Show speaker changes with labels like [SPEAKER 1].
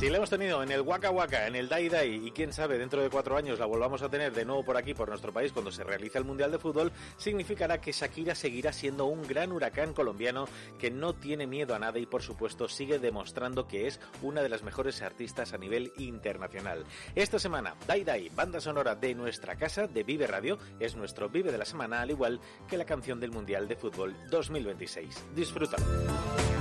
[SPEAKER 1] Si la hemos tenido en el Waka Waka, en el Dai Dai, y quién sabe, dentro de 4 años la volvamos a tener de nuevo por aquí, por nuestro país, cuando se realice el Mundial de Fútbol, significará que Shakira seguirá siendo un gran huracán colombiano que no tiene miedo a nada y, por supuesto, sigue demostrando que es una de las mejores artistas a nivel internacional. Esta semana, Dai Dai, banda sonora de nuestra casa, de Vive Radio, es nuestro Vive de la semana, al igual que la canción del Mundial de Fútbol 2026. Disfrútalo.